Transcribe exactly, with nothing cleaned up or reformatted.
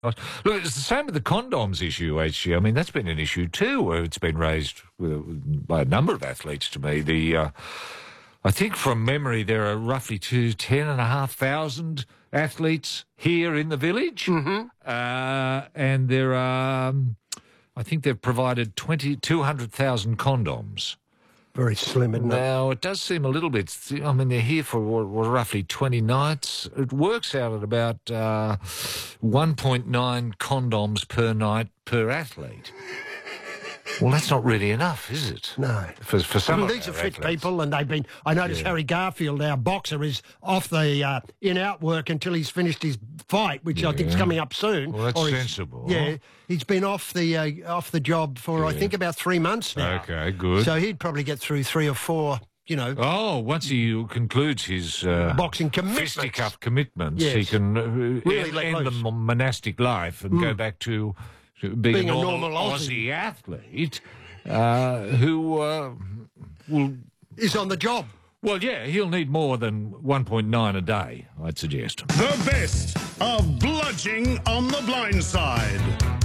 Look, it's the same with the condoms issue, H G. I mean, that's been an issue too, where it's been raised with, by a number of athletes to me. The, uh, I think from memory, there are roughly two, ten and a half thousand athletes here in the village. Mm-hmm. Uh, and there are, um, I think they've provided twenty, two hundred thousand condoms. Very slim, isn't it? Now, it does seem a little bit... I mean, they're here for what, what, roughly twenty nights. It works out at about uh, one point nine condoms per night per athlete. Well, that's not really enough, is it? No. For, for some well, of these are our fit athletes. people, and they've been... I noticed Yeah. Harry Garfield, our boxer, is off the uh, in-out work until he's finished his fight, which I think is Yeah. coming up soon. Well, that's Or he's- sensible. Yeah, he's been off the uh, off the job for, I Yeah. think, about three months now. Okay, good. So he'd probably get through three or four, you know... Oh, once he concludes his uh, Boxing commitments. fisticuff commitments, Yes. he can uh, Really end, let end the loose. mon- monastic life and go back to to being, Being a a normal, normal Aussie. Aussie. athlete uh, who uh, will... Is on the job. Well, yeah, he'll need more than one point nine a day, I'd suggest. The best of Bludging on the Blind Side.